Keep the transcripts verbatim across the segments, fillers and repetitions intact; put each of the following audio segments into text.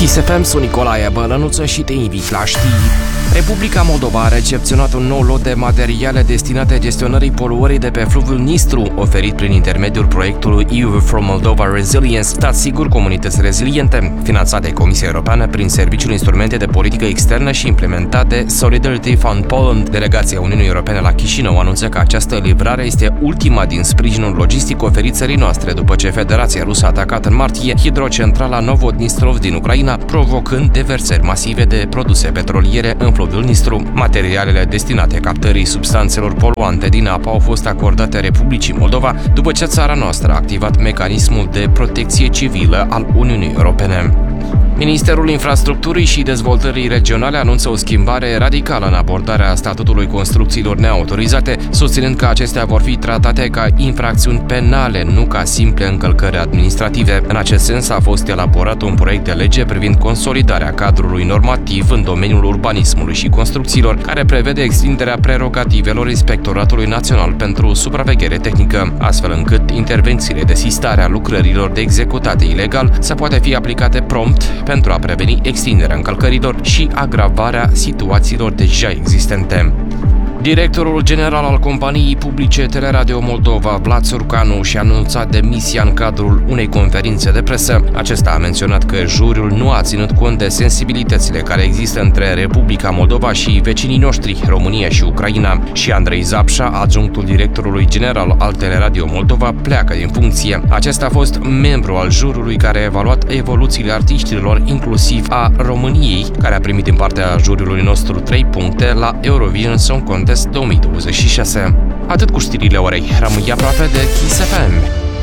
Kiss F M, sunt Nicolae Bălănuță și te invit la știri. Republica Moldova a recepționat un nou lot de materiale destinate gestionării poluării de pe fluviul Nistru, oferit prin intermediul proiectului E U for Moldova Resilience, Stat Sigur, Comunități Reziliente, finanțat de Comisia Europeană prin Serviciul Instrumente de Politică Externă și implementat de Solidarity Fund Poland. Delegația Uniunii Europene la Chișinău anunță că această livrare este ultima din sprijinul logistic oferit țării noastre după ce Federația Rusă a atacat în martie hidrocentrala Novodnistrov din Ucraina, provocând deversări masive de produse petroliere în fluviul Nistru. Materialele destinate captării substanțelor poluante din apă au fost acordate Republicii Moldova după ce țara noastră a activat mecanismul de protecție civilă al Uniunii Europene. Ministerul Infrastructurii și Dezvoltării Regionale anunță o schimbare radicală în abordarea statutului construcțiilor neautorizate, susținând că acestea vor fi tratate ca infracțiuni penale, nu ca simple încălcări administrative. În acest sens a fost elaborat un proiect de lege privind consolidarea cadrului normativ în domeniul urbanismului și construcțiilor, care prevede extinderea prerogativelor Inspectoratului Național pentru Supraveghere Tehnică, astfel încât intervențiile de sistare a lucrărilor de executate ilegal să poate fi aplicate prompt pentru a preveni extinderea încălcărilor și agravarea situațiilor deja existente. Directorul general al companiei publice Teleradio Moldova, Vlad Surcanu, și-a anunțat demisia în cadrul unei conferințe de presă. Acesta a menționat că juriul nu a ținut cont de sensibilitățile care există între Republica Moldova și vecinii noștri, România și Ucraina, și Andrei Zapșa, adjunctul directorului general al Teleradio Moldova, pleacă din funcție. Acesta a fost membru al juriului care a evaluat evoluțiile artiștilor, inclusiv a României, care a primit din partea juriului nostru trei puncte la Eurovision Song Contest două mii douăzeci și șase. Atât cu știrile orei. Rămâi aproape de Kiss F M.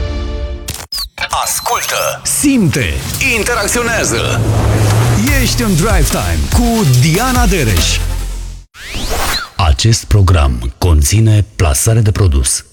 Ascultă, simte, interacționează. Ești în Drive Time cu Diana Dereș. Acest program conține plasare de produs.